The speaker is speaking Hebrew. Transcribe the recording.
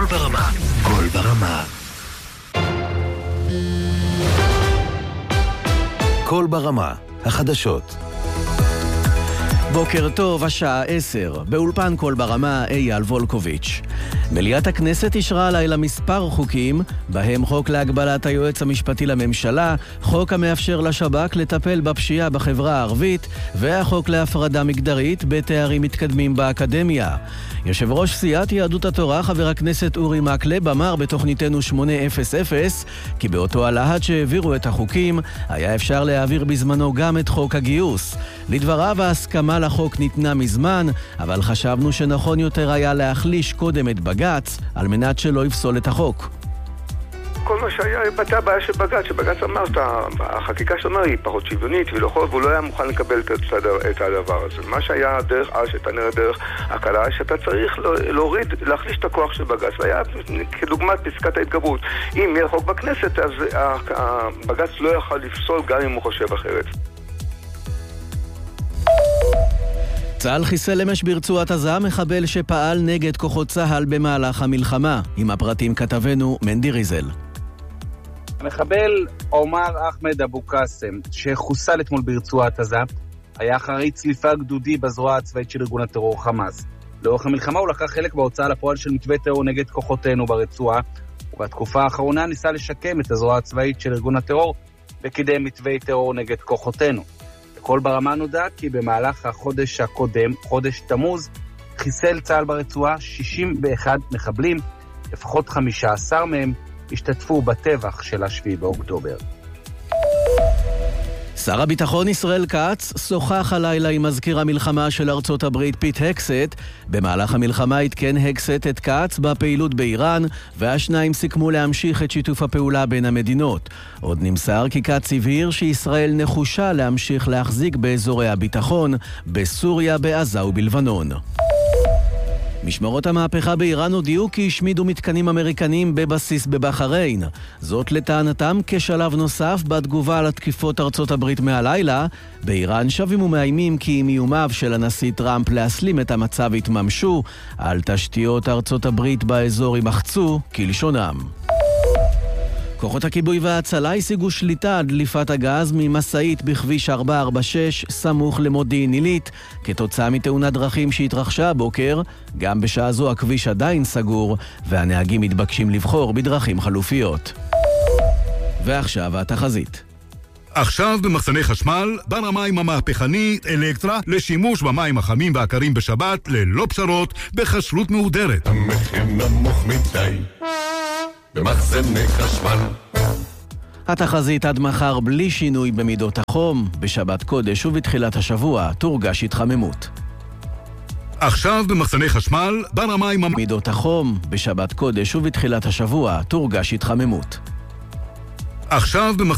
ברמה. קול ברמה. קול ברמה. החדשות. בוקר טוב, השעה 10. באולפן קול ברמה, אייל וולקוביץ'. מליאת הכנסת אישרה הלילה מספר חוקים, בהם חוק להגבלת היועץ המשפטי לממשלה, חוק המאפשר לשב"כ לטפל בפשיעה בחברה הערבית, והחוק להפרדה מגדרית בתארים מתקדמים באקדמיה. יושב ראש סיעת יהדות התורה, חבר הכנסת אורי מקלב, אמר בתוכניתנו 800 כי באותו הלהט שהעבירו את החוקים, היה אפשר להעביר בזמנו גם את חוק הגיוס. לדבריו, ההסכמה לחוק ניתנה מזמן, אבל חשבנו שנכון יותר היה להחליש קודם את בג"ץ, על מנת שלא יפסול את החוק. כל מה שהיה הייתה הבעיה של בג"ץ, שבג"ץ אמר שהחקיקה שאומר היא פחות שוויונית והוא לא היה מוכן לקבל את הדבר הזה. מה שהיה הדרך אז, שאתה נראה דרך הקלה, שאתה צריך להחליש את הכוח של בג"ץ, והיה כדוגמת פסקת ההתגברות. אם יהיה חוק בכנסת, אז בג"ץ לא יכול לפסול גם אם הוא חושב אחרת. צה"ל חיסל אמש ברצועת עזה מחבל שפעל נגד כוחות צה"ל במהלך המלחמה. עם הפרטים כתבנו מנדי ריזל. המחבל עומר אחמד אבו קאסם, שחוסל אתמול ברצועת עזה, היה אחרי צליפה גדודי בזרוע הצבאית של ארגון הטרור חמאס. לאורך המלחמה הוא לקח חלק בהוצאה לפועל של מתווה טרור נגד כוחותינו ברצועה, ובתקופה האחרונה ניסה לשקם את הזרוע הצבאית של ארגון הטרור וקידם מתווה טרור נגד כוחותינו. קול ברמה נודע כי במהלך החודש הקודם, חודש תמוז, חיסל צה"ל ברצועה 61 מחבלים, לפחות 15 מהם השתתפו בטבח של 7 באוקטובר. שר הביטחון ישראל כץ שוחח הלילה עם מזכיר המלחמה של ארצות הברית פיט הקסט. במהלך המלחמה התקן הקסט את כץ בפעילות באיראן, והשניים סיכמו להמשיך את שיתוף הפעולה בין המדינות. עוד נמסר כי כץ הבהיר שישראל נחושה להמשיך להחזיק באזורי הביטחון, בסוריה, בעזה ובלבנון. משמרות המהפכה באיראן הודיעו כי השמידו מתקנים אמריקנים בבסיס בבחריין. זאת לטענתם כשלב נוסף בתגובה על התקיפות ארצות הברית מהלילה. באיראן שבים ומאיימים כי עם איומיו של הנשיא טראמפ להסלים את המצב התממשו, על תשתיות ארצות הברית באזור ימחצו כלשונם. כוחות הכיבוי וההצלה השיגו שליטה על דליפת הגז ממסעית בכביש 446 סמוך למודיעין עילית, כתוצאה מתאונת דרכים שהתרחשה הבוקר. גם בשעה זו הכביש עדיין סגור, והנהגים מתבקשים לבחור בדרכים חלופיות. ועכשיו התחזית. עכשיו במחסני חשמל, בר המים המהפכנית אלקטרה, לשימוש במים החמים והקרים בשבת, ללא פשרות, בחשלות מהודרת. המחיר נמוך מדי במחסני חשמל. התחזית עד מחר בלי שינוי במידות החום. בשבת קודש ובתחילת השבוע תורגש התחממות. עכשיו במחסני חשמל, בר המים מידות החום. בשבת קודש ובתחילת השבוע תורגש התחממות. עכשיו במחסני